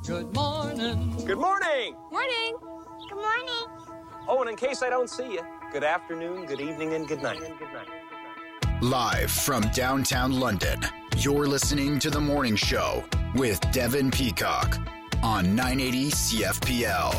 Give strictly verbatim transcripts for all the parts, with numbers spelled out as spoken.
Good morning. Good morning. Morning. Good morning. Oh, and in case I don't see you, good afternoon, good evening, and good night. Good night. Live from downtown London, you're listening to The Morning Show with Devin Peacock on nine eighty C F P L.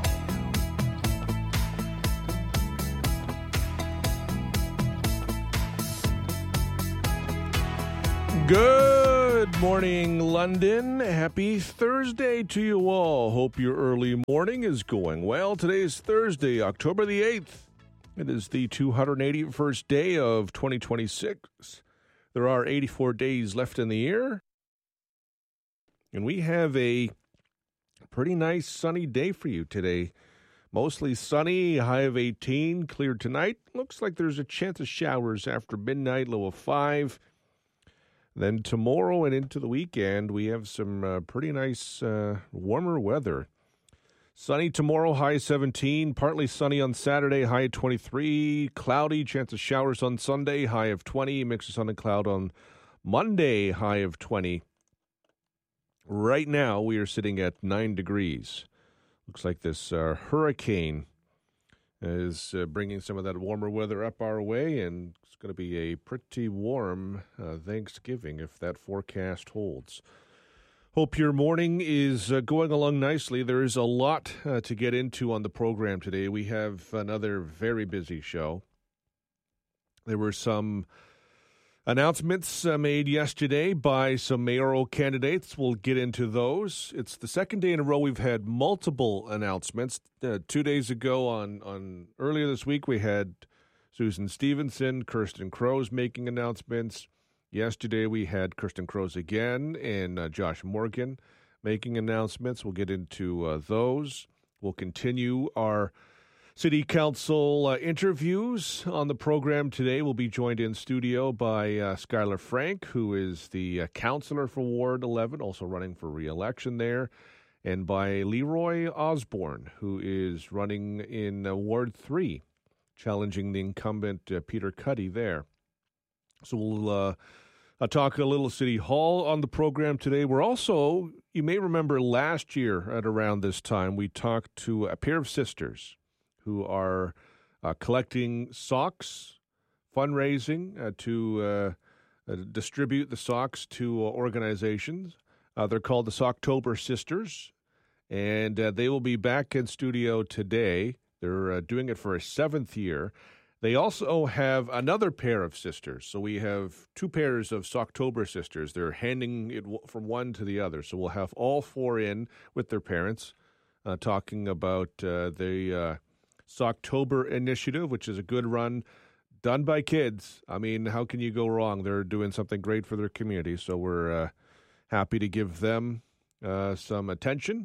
Good morning, London. Happy Thursday to you all. Hope your early morning is going well. Today is Thursday, October the eighth. It is the two hundred eighty-first day of twenty twenty-six. There are eighty-four days left in the year. And we have a pretty nice sunny day for you today. Mostly sunny, high of eighteen, clear tonight. Looks like there's a chance of showers after midnight, low of five. Then tomorrow and into the weekend, we have some uh, pretty nice uh, warmer weather. Sunny tomorrow, high seventeen. Partly sunny on Saturday, high twenty-three. Cloudy, chance of showers on Sunday, high of twenty. Mix of sun and cloud on Monday, high of twenty. Right now, we are sitting at nine degrees. Looks like this uh, hurricane is uh, bringing some of that warmer weather up our way, and it's going to be a pretty warm uh, Thanksgiving if that forecast holds. Hope your morning is uh, going along nicely. There is a lot uh, to get into on the program today. We have another very busy show. There were some announcements uh, made yesterday by some mayoral candidates. We'll get into those. It's the second day in a row we've had multiple announcements. Uh, two days ago, on, on earlier this week, we had Susan Stevenson, Kirsten Crows making announcements. Yesterday, we had Kirsten Crows again and uh, Josh Morgan making announcements. We'll get into uh, those. We'll continue our City Council uh, interviews on the program today. We'll be joined in studio by uh, Skylar Frank, who is the uh, councillor for Ward eleven, also running for re-election there, and by Leroy Osborne, who is running in uh, Ward three, challenging the incumbent uh, Peter Cuddy there. So we'll uh, I'll talk a little City Hall on the program today. We're also, you may remember last year at around this time, we talked to a pair of sisters who are uh, collecting socks, fundraising uh, to uh, uh, distribute the socks to uh, organizations. Uh, they're called the Socktober Sisters, and uh, they will be back in studio today. They're uh, doing it for a seventh year. They also have another pair of sisters. So we have two pairs of Socktober sisters. They're handing it from one to the other. So we'll have all four in with their parents uh, talking about uh, the uh, Socktober initiative, which is a good run done by kids. I mean, how can you go wrong? They're doing something great for their community. So we're uh, happy to give them uh, some attention.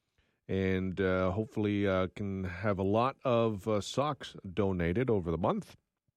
And uh, hopefully uh, can have a lot of uh, socks donated over the month.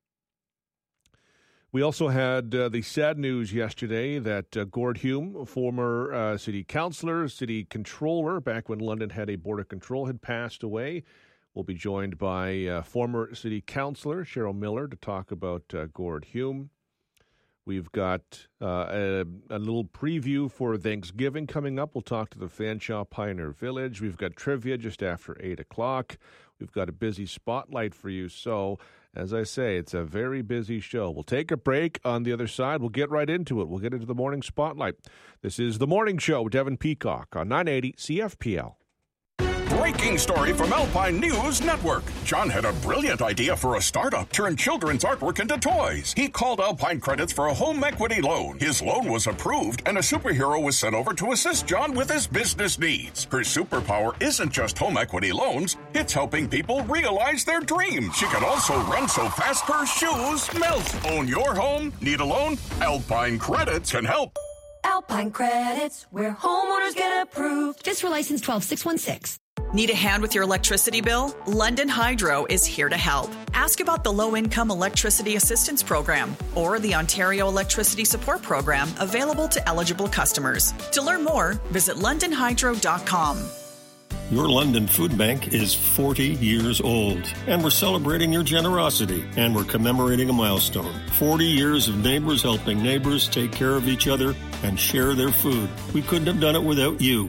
We also had uh, the sad news yesterday that uh, Gord Hume, former uh, city councillor, city controller, back when London had a board of control, had passed away. We'll be joined by uh, former city councillor Cheryl Miller to talk about uh, Gord Hume. We've got uh, a, a little preview for Thanksgiving coming up. We'll talk to the Fanshawe Pioneer Village. We've got trivia just after eight o'clock. We've got a busy spotlight for you. So, as I say, it's a very busy show. We'll take a break. On the other side, we'll get right into it. We'll get into the morning spotlight. This is The Morning Show with Devin Peacock on nine eighty C F P L. Breaking story from Alpine News Network. John had a brilliant idea for a startup. Turn children's artwork into toys. He called Alpine Credits for a home equity loan. His loan was approved, and a superhero was sent over to assist John with his business needs. Her superpower isn't just home equity loans. It's helping people realize their dreams. She can also run so fast her shoes melt. Own your home? Need a loan? Alpine Credits can help. Alpine Credits, where homeowners get approved. Just for license twelve six one six. Need a hand with your electricity bill? London Hydro is here to help. Ask about the Low-Income Electricity Assistance Program or the Ontario Electricity Support Program available to eligible customers. To learn more, visit london hydro dot com. Your London Food Bank is forty years old, and we're celebrating your generosity, and we're commemorating a milestone. forty years of neighbors helping neighbors take care of each other and share their food. We couldn't have done it without you.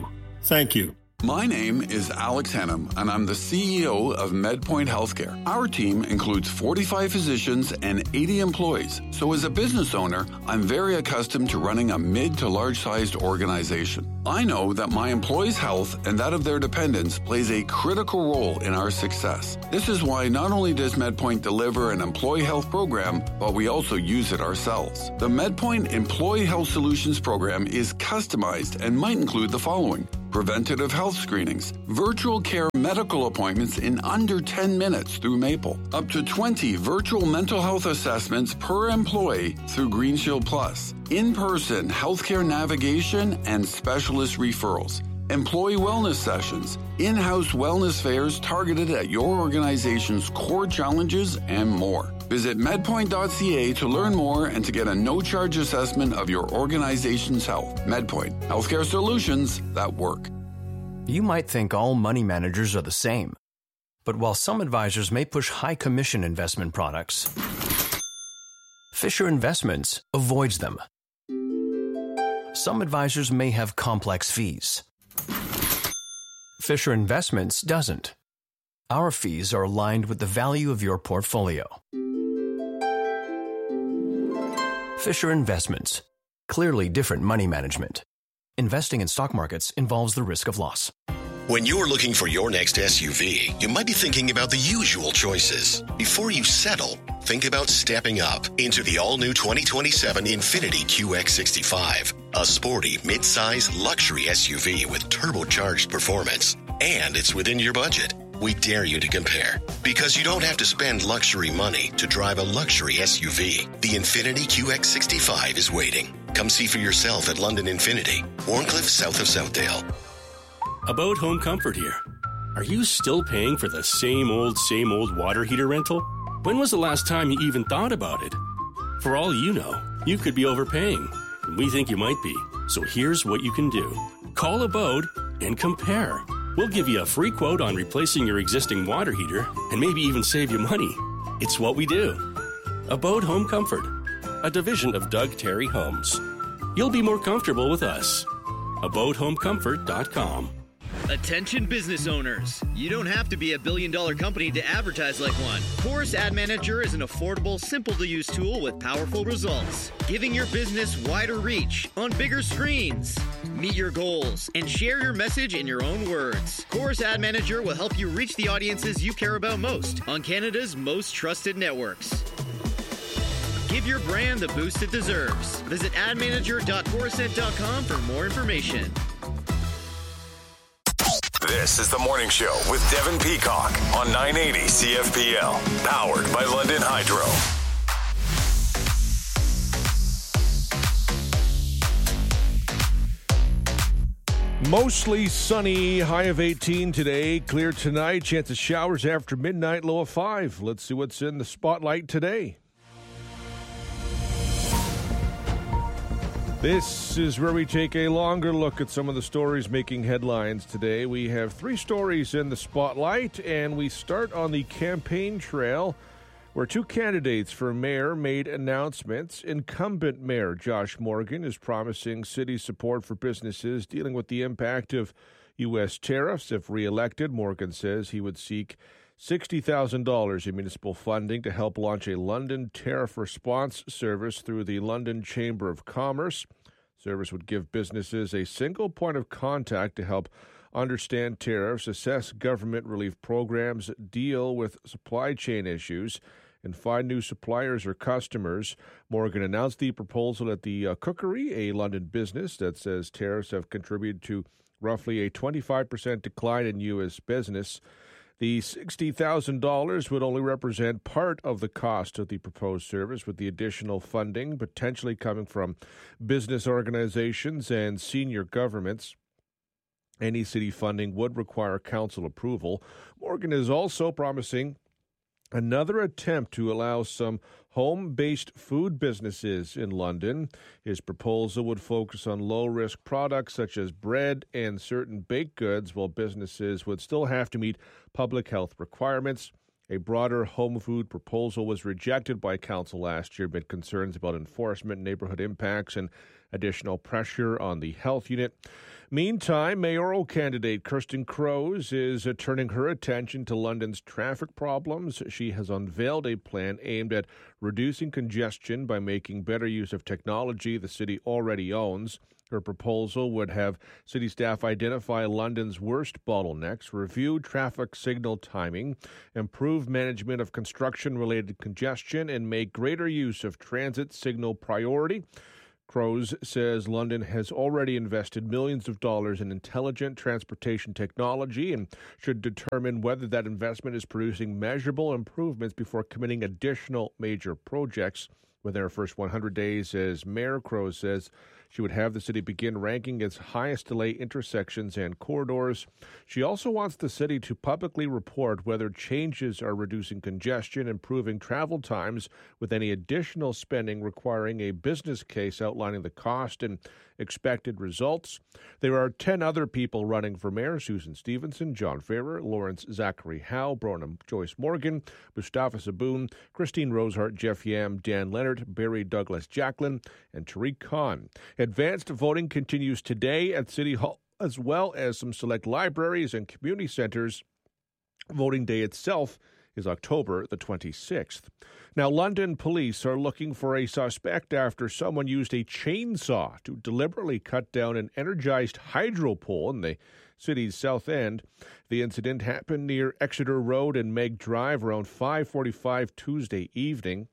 Thank you. My name is Alex Hannum, and I'm the C E O of MedPoint Healthcare. Our team includes forty-five physicians and eighty employees. So as a business owner, I'm very accustomed to running a mid to large-sized organization. I know that my employees' health and that of their dependents plays a critical role in our success. This is why not only does MedPoint deliver an employee health program, but we also use it ourselves. The MedPoint Employee Health Solutions program is customized and might include the following: preventative health screenings, virtual care medical appointments in under ten minutes through Maple, up to twenty virtual mental health assessments per employee through GreenShield Plus, in-person healthcare navigation and specialist referrals, employee wellness sessions, in-house wellness fairs targeted at your organization's core challenges, and more. Visit medpoint dot c a to learn more and to get a no-charge assessment of your organization's health. MedPoint, healthcare solutions that work. You might think all money managers are the same. But while some advisors may push high commission investment products, Fisher Investments avoids them. Some advisors may have complex fees. Fisher Investments doesn't. Our fees are aligned with the value of your portfolio. Fisher Investments. Clearly different money management. Investing in stock markets involves the risk of loss. When you're looking for your next S U V, you might be thinking about the usual choices. Before you settle, think about stepping up into the all-new twenty twenty-seven Infiniti Q X sixty-five, a sporty, mid-size luxury S U V with turbocharged performance. And it's within your budget. We dare you to compare, because you don't have to spend luxury money to drive a luxury S U V. The Infiniti Q X sixty-five is waiting. Come see for yourself at London Infiniti, Warncliffe, south of Southdale. About home comfort here. Are you still paying for the same old, same old water heater rental? When was the last time you even thought about it? For all you know, you could be overpaying. And we think you might be. So here's what you can do. Call Abode and compare. We'll give you a free quote on replacing your existing water heater and maybe even save you money. It's what we do. Abode Home Comfort, a division of Doug Terry Homes. You'll be more comfortable with us. abode home comfort dot com. Attention business owners. You don't have to be a billion dollar company to advertise like one. Chorus Ad Manager is an affordable, simple to use tool with powerful results, giving your business wider reach on bigger screens. Meet your goals and share your message in your own words. Chorus Ad Manager will help you reach the audiences you care about most on Canada's most trusted networks. Give your brand the boost it deserves. Visit ad manager dot corusent dot com for more information. This is The Morning Show with Devin Peacock on nine eighty C F P L, powered by London Hydro. Mostly sunny, high of eighteen today. Clear tonight, chance of showers after midnight, low of five. Let's see what's in the spotlight today. This is where we take a longer look at some of the stories making headlines today. We have three stories in the spotlight, and we start on the campaign trail, where two candidates for mayor made announcements. Incumbent Mayor Josh Morgan is promising city support for businesses dealing with the impact of U S tariffs. If re-elected, Morgan says he would seek sixty thousand dollars in municipal funding to help launch a London tariff response service through the London Chamber of Commerce. Service would give businesses a single point of contact to help understand tariffs, assess government relief programs, deal with supply chain issues, and find new suppliers or customers. Morgan announced the proposal at the uh, Cookery, a London business that says tariffs have contributed to roughly a twenty-five percent decline in U S business. The sixty thousand dollars would only represent part of the cost of the proposed service, with the additional funding potentially coming from business organizations and senior governments. Any city funding would require council approval. Morgan is also promising another attempt to allow some home-based food businesses in London. His proposal would focus on low-risk products such as bread and certain baked goods, while businesses would still have to meet public health requirements. A broader home food proposal was rejected by council last year amid concerns about enforcement, neighborhood impacts, and additional pressure on the health unit. Meantime, mayoral candidate Kirsten Crows is uh, turning her attention to London's traffic problems. She has unveiled a plan aimed at reducing congestion by making better use of technology the city already owns. Her proposal would have city staff identify London's worst bottlenecks, review traffic signal timing, improve management of construction-related congestion, and make greater use of transit signal priority. Crows says London has already invested millions of dollars in intelligent transportation technology and should determine whether that investment is producing measurable improvements before committing additional major projects. Within her first one hundred days as mayor, Crows says she would have the city begin ranking its highest delay intersections and corridors. She also wants the city to publicly report whether changes are reducing congestion, improving travel times, with any additional spending requiring a business case outlining the cost and expected results. There are ten other people running for mayor: Susan Stevenson, John Ferrer, Lawrence Zachary Howe, Bronam Joyce Morgan, Mustafa Saboon, Christine Rosehart, Jeff Yam, Dan Leonard, Barry Douglas Jacklin, and Tariq Khan. Advanced voting continues today at City Hall, as well as some select libraries and community centers. Voting day itself is October the twenty-sixth. Now, London police are looking for a suspect after someone used a chainsaw to deliberately cut down an energized hydro pole in the city's south end. The incident happened near Exeter Road and Meg Drive around five forty-five Tuesday evening.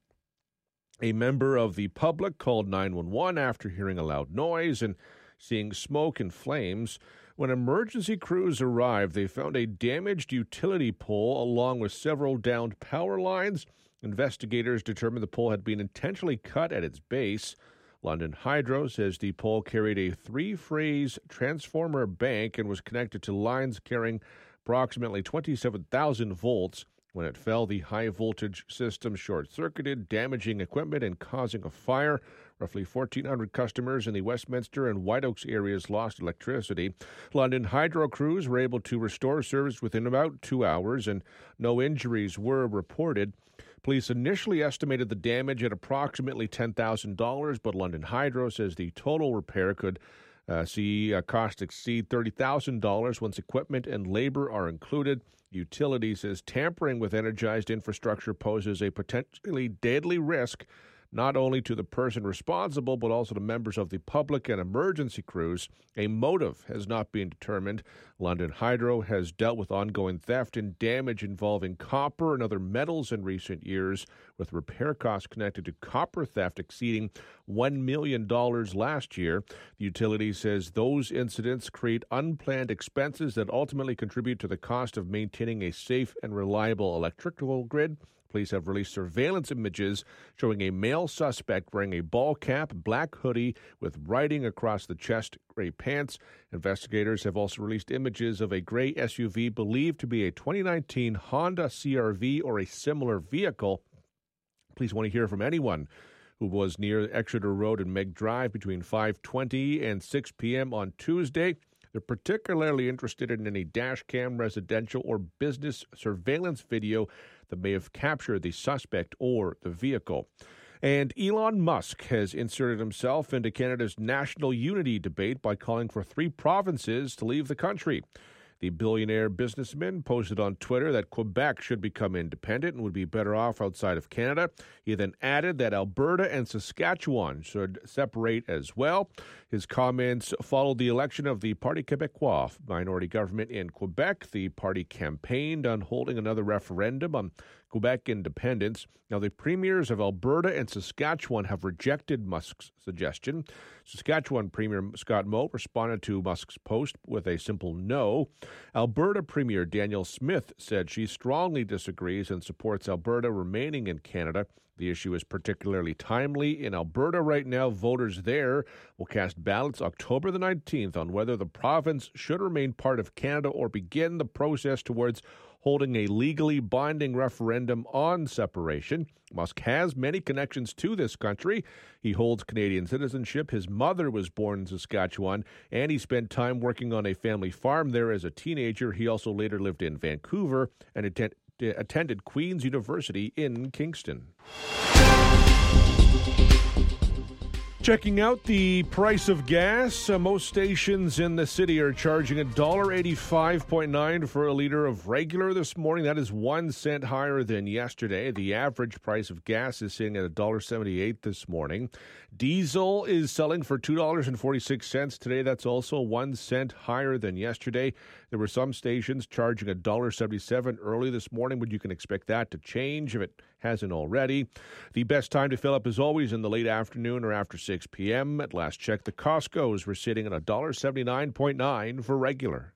A member of the public called nine one one after hearing a loud noise and seeing smoke and flames. When emergency crews arrived, they found a damaged utility pole along with several downed power lines. Investigators determined the pole had been intentionally cut at its base. London Hydro says the pole carried a three-phase transformer bank and was connected to lines carrying approximately twenty-seven thousand volts. When it fell, the high-voltage system short-circuited, damaging equipment and causing a fire. Roughly fourteen hundred customers in the Westminster and White Oaks areas lost electricity. London Hydro crews were able to restore service within about two hours, and no injuries were reported. Police initially estimated the damage at approximately ten thousand dollars, but London Hydro says the total repair could uh, see uh, cost exceed thirty thousand dollars once equipment and labor are included. Utility says tampering with energized infrastructure poses a potentially deadly risk not only to the person responsible, but also to members of the public and emergency crews. A motive has not been determined. London Hydro has dealt with ongoing theft and damage involving copper and other metals in recent years, with repair costs connected to copper theft exceeding one million dollars last year. The utility says those incidents create unplanned expenses that ultimately contribute to the cost of maintaining a safe and reliable electrical grid. Police have released surveillance images showing a male suspect wearing a ball cap, black hoodie with writing across the chest, gray pants. Investigators have also released images of a gray S U V believed to be a twenty nineteen Honda C R V or a similar vehicle. Police want to hear from anyone who was near Exeter Road and Meg Drive between five twenty and six p.m. on Tuesday. They're particularly interested in any dash cam, residential, or business surveillance video that may have captured the suspect or the vehicle. And Elon Musk has inserted himself into Canada's national unity debate by calling for three provinces to leave the country. The billionaire businessman posted on Twitter that Quebec should become independent and would be better off outside of Canada. He then added that Alberta and Saskatchewan should separate as well. His comments followed the election of the Parti Québécois minority government in Quebec. The party campaigned on holding another referendum on Quebec independence. Now, the premiers of Alberta and Saskatchewan have rejected Musk's suggestion. Saskatchewan Premier Scott Moe responded to Musk's post with a simple no. Alberta Premier Danielle Smith said she strongly disagrees and supports Alberta remaining in Canada. The issue is particularly timely. In Alberta right now, voters there will cast ballots October the nineteenth on whether the province should remain part of Canada or begin the process towards holding a legally binding referendum on separation. Musk has many connections to this country. He holds Canadian citizenship. His mother was born in Saskatchewan, and he spent time working on a family farm there as a teenager. He also later lived in Vancouver and attend- attended Queen's University in Kingston. Checking out the price of gas, uh, most stations in the city are charging one dollar eighty-five point nine for a liter of regular this morning. That is one cent higher than yesterday. The average price of gas is sitting at one dollar seventy-eight this morning. Diesel is selling for two dollars and forty-six cents today. That's also one cent higher than yesterday. There were some stations charging one dollar seventy-seven early this morning, but you can expect that to change if it hasn't already. The best time to fill up is always in the late afternoon or after six p.m. At last check, the Costco's were sitting at one dollar seventy-nine point nine for regular.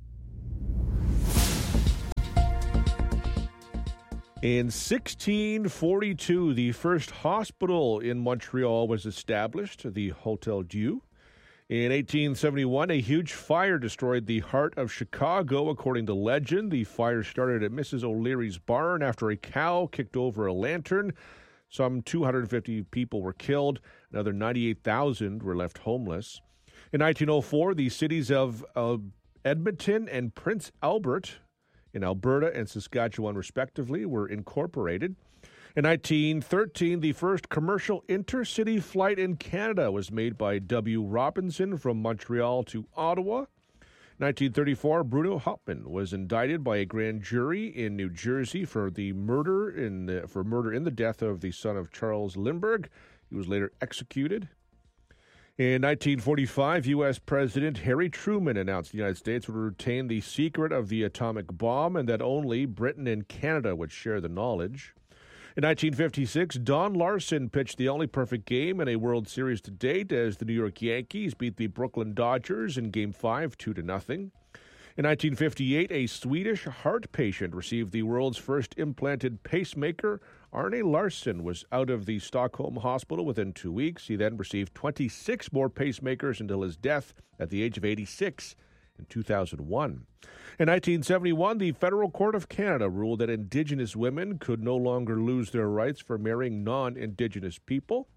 In sixteen forty-two, the first hospital in Montreal was established, the Hotel Dieu. In eighteen seventy-one, a huge fire destroyed the heart of Chicago. According to legend, the fire started at Missus O'Leary's barn after a cow kicked over a lantern. Some two hundred fifty people were killed. Another ninety-eight thousand were left homeless. In nineteen oh four, the cities of uh, Edmonton and Prince Albert in Alberta and Saskatchewan, respectively, were incorporated. In nineteen thirteen, the first commercial intercity flight in Canada was made by W. Robinson from Montreal to Ottawa. nineteen thirty-four, Bruno Hauptmann was indicted by a grand jury in New Jersey for the murder in the, for murder in the death of the son of Charles Lindbergh. He was later executed. In nineteen forty-five, U S. President Harry Truman announced the United States would retain the secret of the atomic bomb and that only Britain and Canada would share the knowledge. In nineteen fifty-six, Don Larson pitched the only perfect game in a World Series to date as the New York Yankees beat the Brooklyn Dodgers in Game five, two to nothing. In nineteen fifty-eight, a Swedish heart patient received the world's first implanted pacemaker. Arne Larsson was out of the Stockholm hospital within two weeks. He then received twenty-six more pacemakers until his death at the age of eighty-six in two thousand one. In nineteen seventy-one, the Federal Court of Canada ruled that Indigenous women could no longer lose their rights for marrying non-Indigenous people.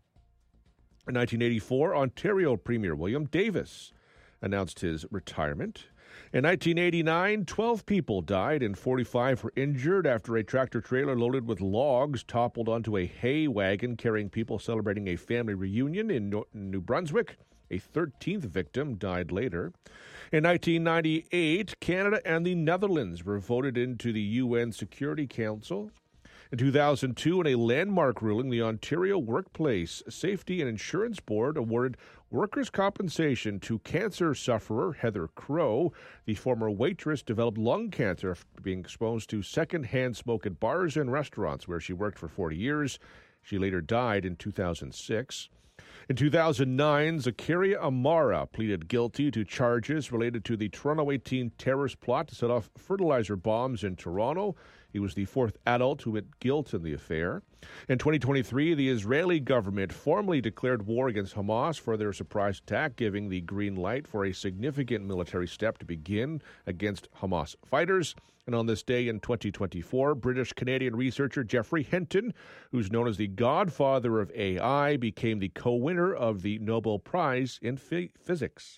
In nineteen eighty-four, Ontario Premier William Davis announced his retirement. In nineteen eighty-nine, twelve people died and forty-five were injured after a tractor-trailer loaded with logs toppled onto a hay wagon carrying people celebrating a family reunion in New Brunswick. A thirteenth victim died later. In nineteen ninety-eight, Canada and the Netherlands were voted into the U N Security Council. In two thousand two, in a landmark ruling, the Ontario Workplace Safety and Insurance Board awarded workers' compensation to cancer sufferer Heather Crow. The former waitress developed lung cancer after being exposed to secondhand smoke at bars and restaurants where she worked for forty years. She later died in two thousand six. In two thousand nine, Zakaria Amara pleaded guilty to charges related to the Toronto eighteen terrorist plot to set off fertilizer bombs in Toronto. He was the fourth adult who admitted guilt in the affair. In twenty twenty-three, the Israeli government formally declared war against Hamas for their surprise attack, giving the green light for a significant military step to begin against Hamas fighters. And on this day in twenty twenty-four, British-Canadian researcher Geoffrey Hinton, who's known as the godfather of A I, became the co-winner of the Nobel Prize in F- Physics.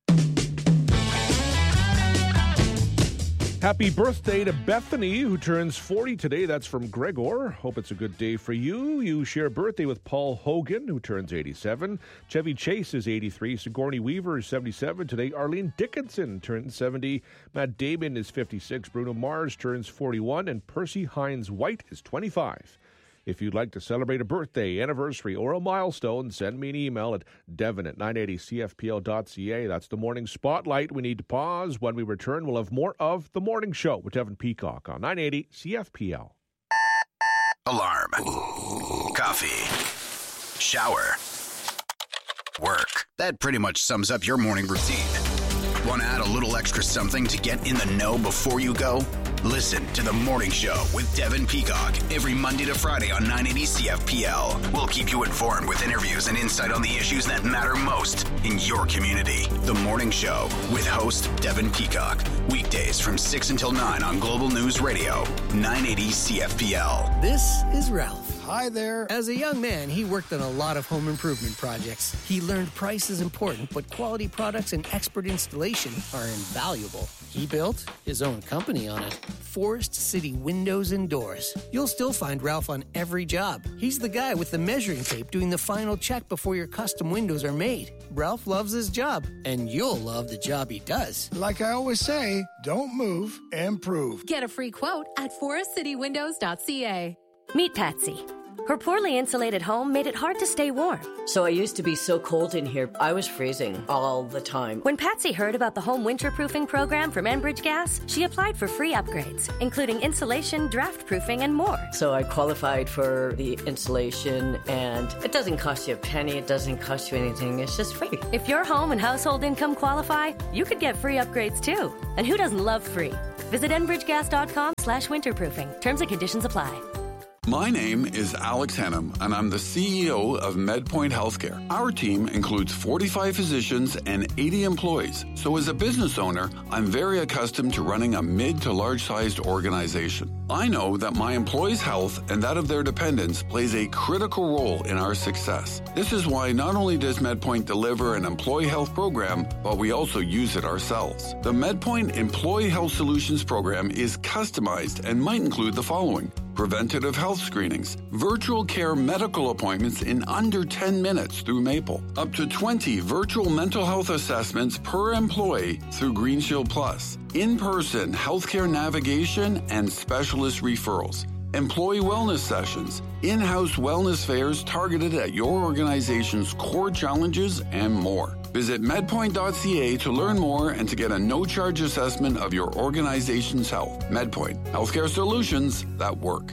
Happy birthday to Bethany, who turns forty today. That's from Gregor. Hope it's a good day for you. You share birthday with Paul Hogan, who turns eighty-seven. Chevy Chase is eighty-three. Sigourney Weaver is seventy-seven today. Arlene Dickinson turns seventy. Matt Damon is fifty-six. Bruno Mars turns forty-one. And Percy Hines White is twenty-five. If you'd like to celebrate a birthday, anniversary, or a milestone, send me an email at devon at nine eighty c f p l dot c a. That's the Morning Spotlight. We need to pause. When we return, we'll have more of The Morning Show with Devon Peacock on nine eighty C F P L. Alarm. Coffee. Shower. Work. That pretty much sums up your morning routine. Want to add a little extra something to get in the know before you go? Listen to The Morning Show with Devon Peacock every Monday to Friday on nine eighty C F P L. We'll keep you informed with interviews and insight on the issues that matter most in your community. The Morning Show with host Devon Peacock. Weekdays from six until nine on Global News Radio, nine eighty C F P L. This is Ralph. Hi there. As a young man, he worked on a lot of home improvement projects. He learned price is important, but quality products and expert installation are invaluable. He built his own company on it. Forest City Windows and Doors. You'll still find Ralph on every job. He's the guy with the measuring tape doing the final check before your custom windows are made. Ralph loves his job, and you'll love the job he does. Like I always say, don't move, improve. Get a free quote at forest city windows dot c a. Meet Patsy. Her poorly insulated home made it hard to stay warm. So I used to be so cold in here, I was freezing all the time. When Patsy heard about the home winterproofing program from Enbridge Gas, she applied for free upgrades, including insulation, draft proofing, and more. So I qualified for the insulation, and it doesn't cost you a penny. It doesn't cost you anything. It's just free. If your home and household income qualify, you could get free upgrades too. And who doesn't love free? Visit enbridge gas dot com slash winterproofing. Terms and conditions apply. My name is Alex Hennam, and I'm the C E O of MedPoint Healthcare. Our team includes forty-five physicians and eighty employees. So as a business owner, I'm very accustomed to running a mid to large-sized organization. I know that my employees' health and that of their dependents plays a critical role in our success. This is why not only does MedPoint deliver an employee health program, but we also use it ourselves. The MedPoint Employee Health Solutions program is customized and might include the following: preventative health screenings, virtual care medical appointments in under ten minutes through Maple, up to twenty virtual mental health assessments per employee through Green Shield Plus, in-person healthcare navigation and specialist referrals, employee wellness sessions, in-house wellness fairs targeted at your organization's core challenges, and more. Visit medpoint dot c a to learn more and to get a no-charge assessment of your organization's health. MedPoint, healthcare solutions that work.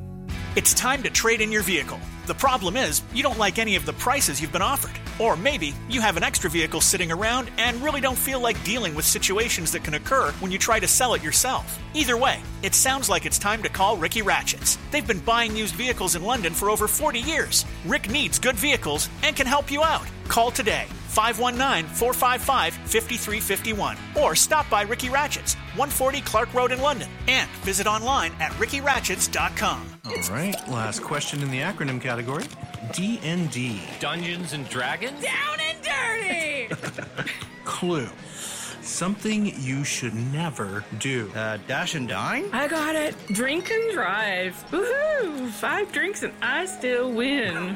It's time to trade in your vehicle. The problem is, you don't like any of the prices you've been offered. Or maybe you have an extra vehicle sitting around and really don't feel like dealing with situations that can occur when you try to sell it yourself. Either way, it sounds like it's time to call Ricky Ratchets. They've been buying used vehicles in London for over forty years. Rick needs good vehicles and can help you out. Call today, five one nine, four five five, five three five one, or stop by Ricky Ratchets, one forty Clark Road in London, and visit online at ricky ratchets dot com. All right, last question in the acronym category. D and D. Dungeons and Dragons? Down and dirty! Clue. Something you should never do. Uh, dash and dine? I got it. Drink and drive. Woohoo! Five drinks and I still win.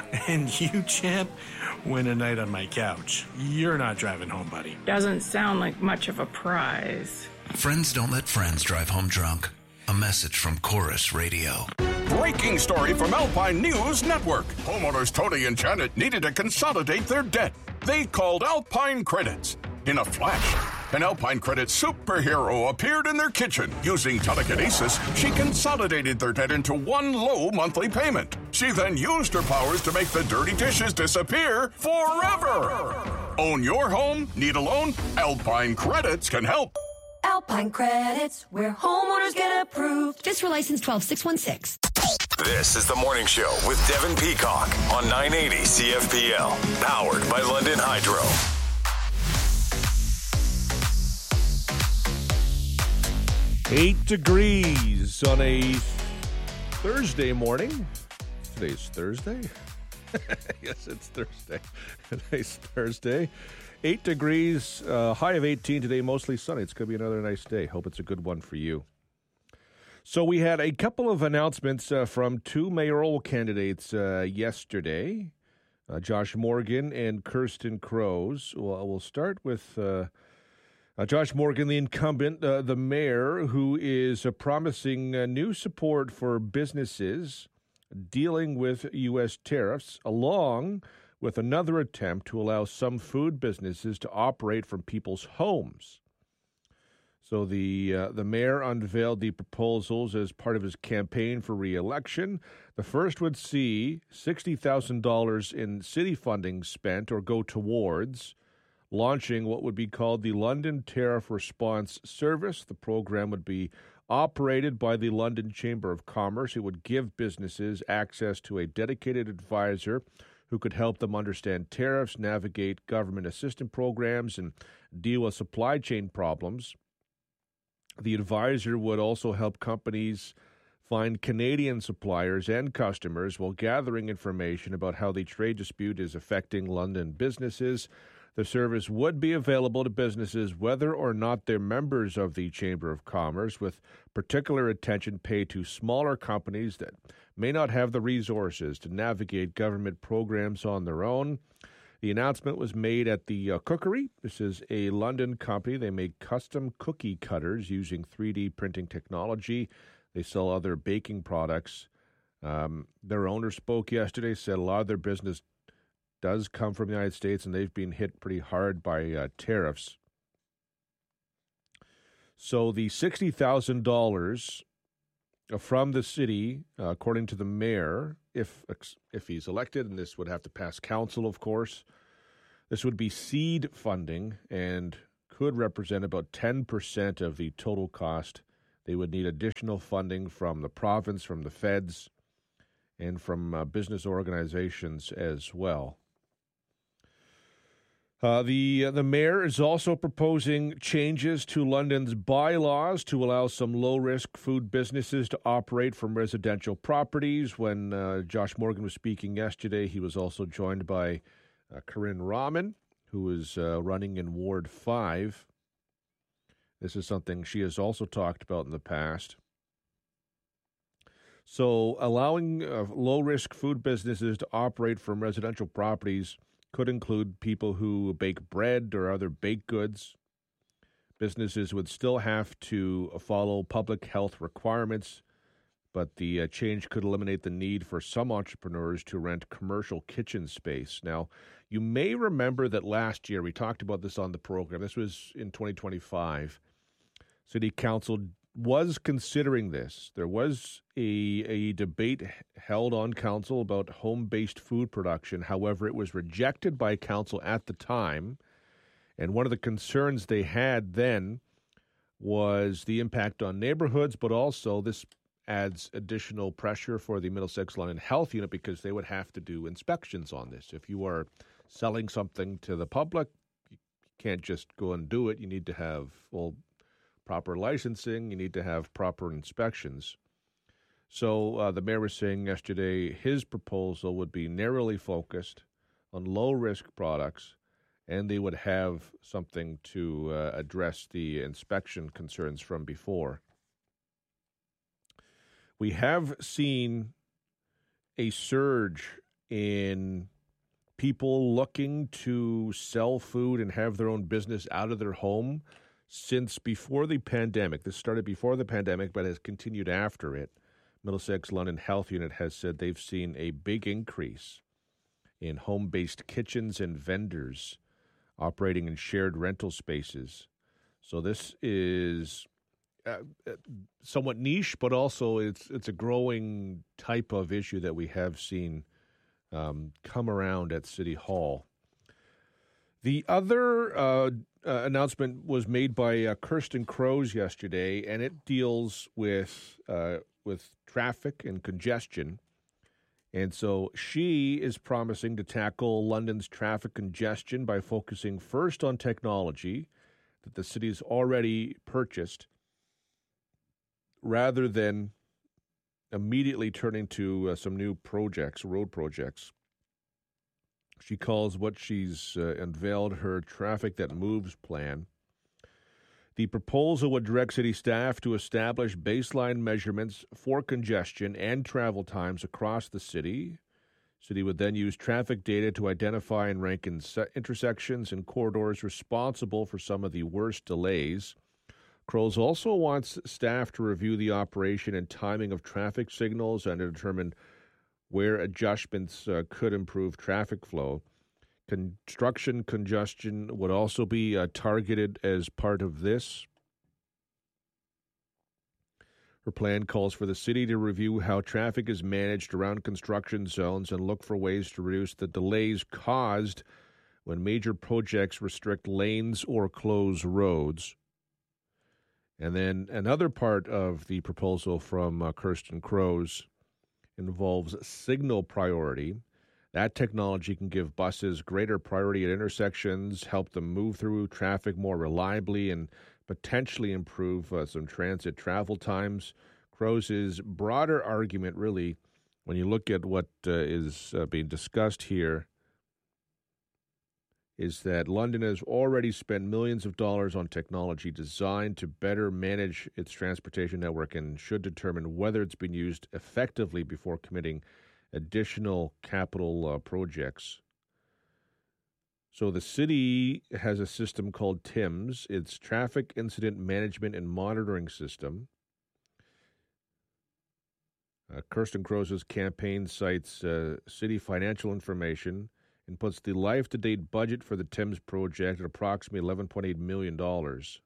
And you, champ, win a night on my couch. You're not driving home, buddy. Doesn't sound like much of a prize. Friends don't let friends drive home drunk. A message from Chorus Radio. Breaking story from Alpine News Network. Homeowners Tony and Janet needed to consolidate their debt. They called Alpine Credits. In a flash, an Alpine Credit superhero appeared in their kitchen. Using telekinesis, she consolidated their debt into one low monthly payment. She then used her powers to make the dirty dishes disappear forever. Own your home? Need a loan? Alpine Credits can help. Alpine Credits, where homeowners get approved. Just for license twelve six one six. This is the Morning Show with Devin Peacock on nine eighty C F P L, powered by London Hydro. Eight degrees on a Thursday morning. Today's Thursday? Yes, it's Thursday. Today's Thursday. Eight degrees, uh, high of eighteen today, mostly sunny. It's going to be another nice day. Hope it's a good one for you. So we had a couple of announcements uh, from two mayoral candidates uh, yesterday, uh, Josh Morgan and Kirsten Crows. Well, we'll start with uh, uh, Josh Morgan, the incumbent, uh, the mayor, who is uh, promising uh, new support for businesses dealing with U S tariffs, along with another attempt to allow some food businesses to operate from people's homes. So the uh, the mayor unveiled the proposals as part of his campaign for re-election. The first would see sixty thousand dollars in city funding spent or go towards launching what would be called the London Tariff Response Service. The program would be operated by the London Chamber of Commerce. It would give businesses access to a dedicated advisor who could help them understand tariffs, navigate government assistance programs, and deal with supply chain problems. The advisor would also help companies find Canadian suppliers and customers while gathering information about how the trade dispute is affecting London businesses. The service would be available to businesses whether or not they're members of the Chamber of Commerce, with particular attention paid to smaller companies that may not have the resources to navigate government programs on their own. The announcement was made at the uh, Cookery. This is a London company. They make custom cookie cutters using three D printing technology. They sell other baking products. Um, their owner spoke yesterday, said a lot of their business does come from the United States, and they've been hit pretty hard by uh, tariffs. So the sixty thousand dollars from the city, uh, according to the mayor, if if he's elected, and this would have to pass council, of course, this would be seed funding and could represent about ten percent of the total cost. They would need additional funding from the province, from the feds, and from uh, business organizations as well. Uh, the uh, the mayor is also proposing changes to London's bylaws to allow some low-risk food businesses to operate from residential properties. When uh, Josh Morgan was speaking yesterday, he was also joined by uh, Corinne Rahman, who is uh, running in Ward five. This is something she has also talked about in the past. So allowing uh, low-risk food businesses to operate from residential properties could include people who bake bread or other baked goods. Businesses would still have to follow public health requirements, but the uh, change could eliminate the need for some entrepreneurs to rent commercial kitchen space. Now, you may remember that last year, we talked about this on the program, this was in twenty twenty-five, City Council was considering this. There was a, a debate held on council about home-based food production. However, it was rejected by council at the time. And one of the concerns they had then was the impact on neighborhoods, but also this adds additional pressure for the Middlesex London Health Unit because they would have to do inspections on this. If you are selling something to the public, you can't just go and do it. You need to have, well, proper licensing, you need to have proper inspections. So uh, the mayor was saying yesterday his proposal would be narrowly focused on low-risk products, and they would have something to uh, address the inspection concerns from before. We have seen a surge in people looking to sell food and have their own business out of their home since before the pandemic. This started before the pandemic, but has continued after it. Middlesex London Health Unit has said they've seen a big increase in home-based kitchens and vendors operating in shared rental spaces. So this is uh, somewhat niche, but also it's it's a growing type of issue that we have seen um, come around at City Hall. The other uh, uh, announcement was made by uh, Kirsten Crows yesterday, and it deals with uh, with traffic and congestion. And so she is promising to tackle London's traffic congestion by focusing first on technology that the city's already purchased, rather than immediately turning to uh, some new projects, road projects. She calls what she's uh, unveiled her Traffic That Moves plan. The proposal would direct city staff to establish baseline measurements for congestion and travel times across the city. City would then use traffic data to identify and rank in intersections and corridors responsible for some of the worst delays. Crows also wants staff to review the operation and timing of traffic signals and to determine where adjustments uh, could improve traffic flow. Construction congestion would also be uh, targeted as part of this. Her plan calls for the city to review how traffic is managed around construction zones and look for ways to reduce the delays caused when major projects restrict lanes or close roads. And then another part of the proposal from uh, Kirsten Crows involves signal priority. That technology can give buses greater priority at intersections, help them move through traffic more reliably, and potentially improve uh, some transit travel times. Crow's broader argument, really, when you look at what uh, is uh, being discussed here, is that London has already spent millions of dollars on technology designed to better manage its transportation network and should determine whether it's been used effectively before committing additional capital uh, projects. So the city has a system called TIMS. It's Traffic Incident Management and Monitoring System. Uh, Kirsten Crow's campaign cites uh, city financial information and puts the life-to-date budget for the TIMS project at approximately eleven point eight million dollars.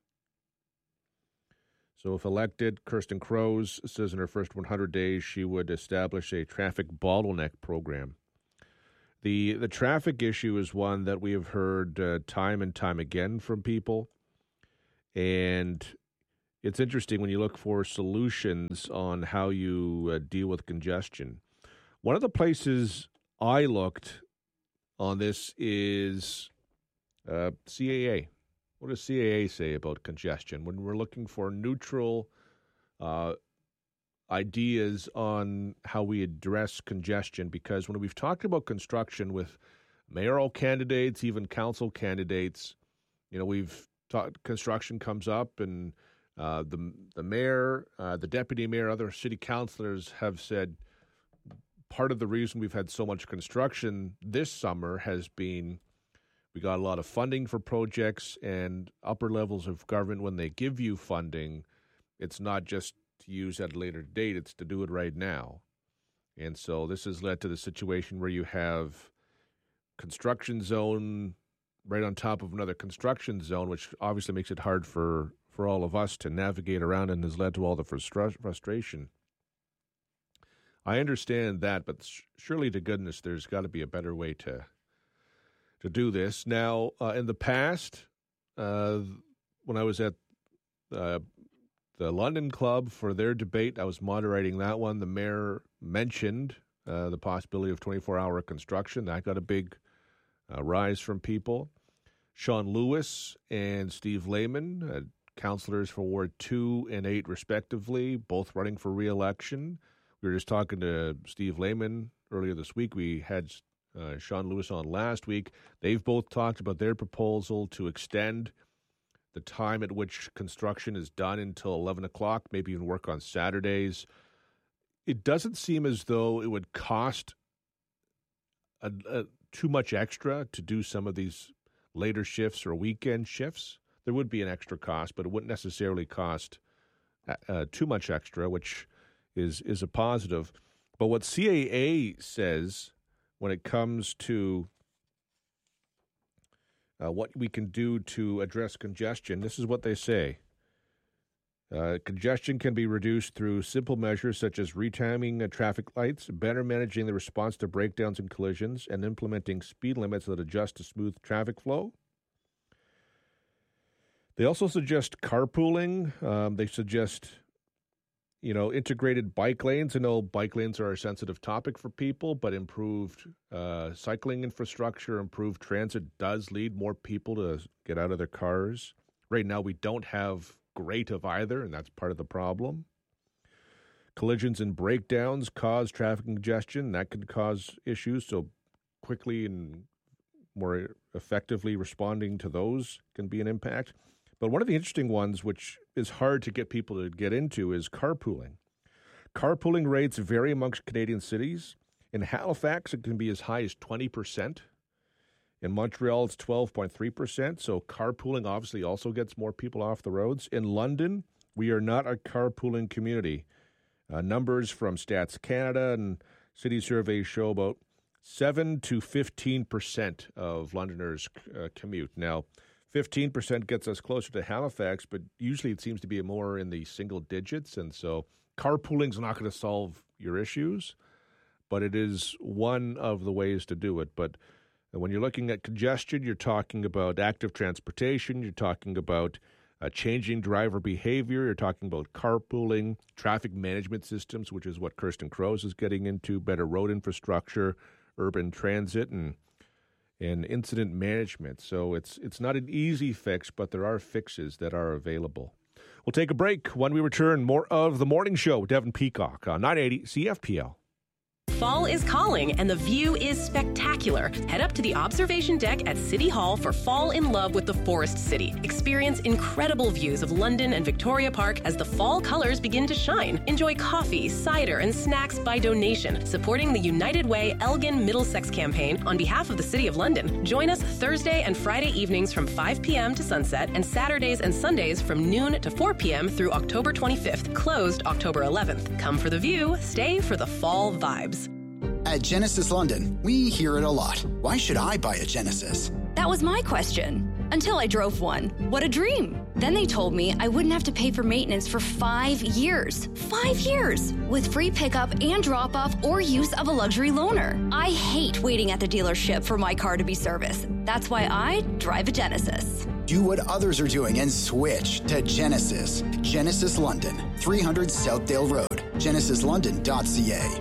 So if elected, Kirsten Crow says in her first one hundred days she would establish a traffic bottleneck program. The the traffic issue is one that we have heard uh, time and time again from people, and it's interesting when you look for solutions on how you uh, deal with congestion. One of the places I looked on this is uh, C A A. What does C A A say about congestion? When we're looking for neutral uh, ideas on how we address congestion, because when we've talked about construction with mayoral candidates, even council candidates, you know, we've talked, construction comes up and uh, the the mayor, uh, the deputy mayor, other city councilors have said, part of the reason we've had so much construction this summer has been we got a lot of funding for projects, and upper levels of government, when they give you funding, it's not just to use at a later date, it's to do it right now. And so this has led to the situation where you have construction zone right on top of another construction zone, which obviously makes it hard for, for all of us to navigate around and has led to all the frustra- frustration. I understand that, but surely to goodness, there's got to be a better way to to do this. Now, uh, in the past, uh, when I was at uh, the London Club for their debate, I was moderating that one. The mayor mentioned uh, the possibility of twenty-four hour construction. That got a big uh, rise from people. Sean Lewis and Steve Lehman, uh, councillors for Ward two and eight respectively, both running for re-election. We were just talking to Steve Lehman earlier this week. We had uh, Sean Lewis on last week. They've both talked about their proposal to extend the time at which construction is done until eleven o'clock, maybe even work on Saturdays. It doesn't seem as though it would cost a, a, too much extra to do some of these later shifts or weekend shifts. There would be an extra cost, but it wouldn't necessarily cost uh, too much extra, which is is a positive. But what C A A says when it comes to uh, what we can do to address congestion, this is what they say. Uh, congestion can be reduced through simple measures such as retiming uh, traffic lights, better managing the response to breakdowns and collisions, and implementing speed limits that adjust to smooth traffic flow. They also suggest carpooling. Um, they suggest You know, integrated bike lanes. I know bike lanes are a sensitive topic for people, but improved uh, cycling infrastructure, improved transit does lead more people to get out of their cars. Right now, we don't have great of either, and that's part of the problem. Collisions and breakdowns cause traffic congestion. That can cause issues, so quickly and more effectively responding to those can be an impact. But one of the interesting ones, which is hard to get people to get into, is carpooling. Carpooling rates vary amongst Canadian cities. In Halifax, it can be as high as twenty percent. In Montreal, it's twelve point three percent. So carpooling obviously also gets more people off the roads. In London, we are not a carpooling community. Uh, numbers from Stats Canada and city surveys show about seven to fifteen percent of Londoners uh, commute. Now, fifteen percent gets us closer to Halifax, but usually it seems to be more in the single digits. And so carpooling is not going to solve your issues, but it is one of the ways to do it. But when you're looking at congestion, you're talking about active transportation, you're talking about uh, changing driver behavior, you're talking about carpooling, traffic management systems, which is what Kirsten Crow is getting into, better road infrastructure, urban transit, and and incident management. So it's it's not an easy fix, but there are fixes that are available. We'll take a break. When we return, more of The Morning Show with Devin Peacock on nine eighty C F P L. Fall is calling and the view is spectacular. Head up to the observation deck at City Hall for Fall in Love with the Forest City. Experience incredible views of London and Victoria Park as the fall colors begin to shine. Enjoy coffee, cider, and snacks by donation, supporting the United Way Elgin Middlesex campaign on behalf of the City of London. Join us Thursday and Friday evenings from five p.m. to sunset and Saturdays and Sundays from noon to four p.m. through October twenty-fifth, closed October eleventh. Come for the view, stay for the fall vibes. At Genesis London, we hear it a lot. Why should I buy a Genesis? That was my question. Until I drove one. What a dream. Then they told me I wouldn't have to pay for maintenance for five years. Five years! With free pickup and drop-off or use of a luxury loaner. I hate waiting at the dealership for my car to be serviced. That's why I drive a Genesis. Do what others are doing and switch to Genesis. Genesis London, three hundred Southdale Road. genesis london dot c a.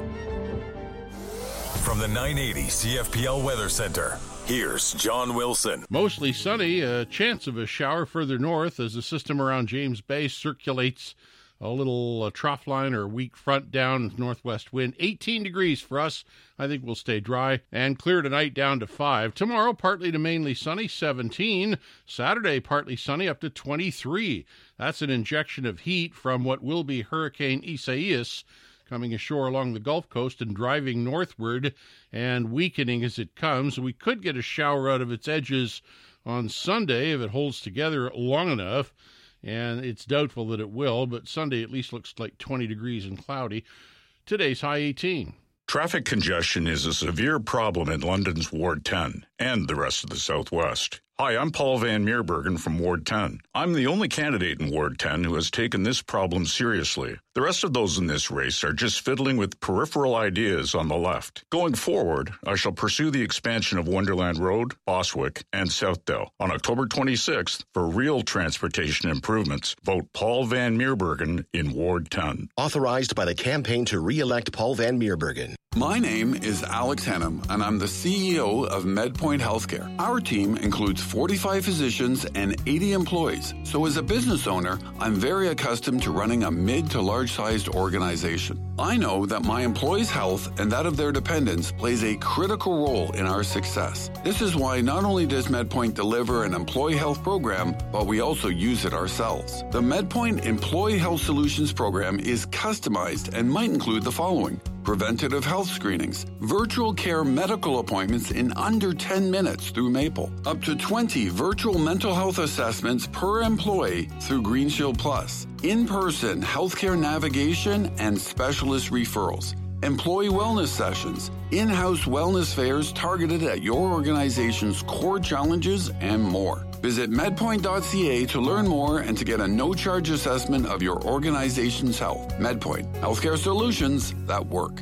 From the nine eighty C F P L Weather Center, here's John Wilson. Mostly sunny, a chance of a shower further north as the system around James Bay circulates a little uh, trough line or weak front down northwest wind. eighteen degrees for us. I think we'll stay dry and clear tonight down to five. Tomorrow, partly to mainly sunny, seventeen. Saturday, partly sunny, up to twenty-three. That's an injection of heat from what will be Hurricane Isaias, coming ashore along the Gulf Coast and driving northward and weakening as it comes. We could get a shower out of its edges on Sunday if it holds together long enough, and it's doubtful that it will, but Sunday at least looks like twenty degrees and cloudy. Today's high eighteen. Traffic congestion is a severe problem in London's Ward ten and the rest of the Southwest. Hi, I'm Paul Van Meerbergen from Ward ten. I'm the only candidate in Ward ten who has taken this problem seriously. The rest of those in this race are just fiddling with peripheral ideas on the left. Going forward, I shall pursue the expansion of Wonderland Road, Boswick, and Southdale. On October twenty-sixth, for real transportation improvements, vote Paul Van Meerbergen in Ward ten. Authorized by the campaign to re-elect Paul Van Meerbergen. My name is Alex Hennem, and I'm the C E O of MedPoint Healthcare. Our team includes forty-five physicians and eighty employees. So as a business owner, I'm very accustomed to running a mid to large-sized organization. I know that my employees' health and that of their dependents plays a critical role in our success. This is why not only does MedPoint deliver an employee health program, but we also use it ourselves. The MedPoint Employee Health Solutions program is customized and might include the following: preventative health screenings, virtual care medical appointments in under ten minutes through Maple, up to twenty virtual mental health assessments per employee through Green Shield Plus, in-person healthcare navigation and specialist referrals, employee wellness sessions, in-house wellness fairs targeted at your organization's core challenges, and more. Visit medpoint dot c a to learn more and to get a no-charge assessment of your organization's health. MedPoint, healthcare solutions that work.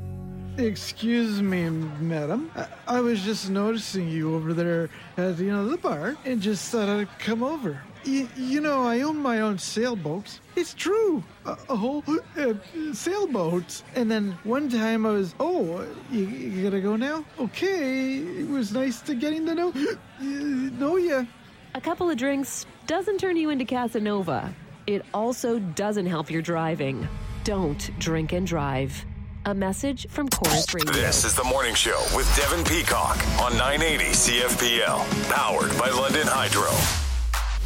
Excuse me, madam. I, I was just noticing you over there at, you know, the bar and just thought I'd come over. Y- you know, I own my own sailboats. It's true. A, a whole uh, sailboat. And then one time I was, oh, you, you gotta go now? Okay. It was nice to getting to know, uh, know ya. A couple of drinks doesn't turn you into Casanova. It also doesn't help your driving. Don't drink and drive. A message from Chorus Radio. This is The Morning Show with Devin Peacock on nine eighty C F P L. Powered by London Hydro.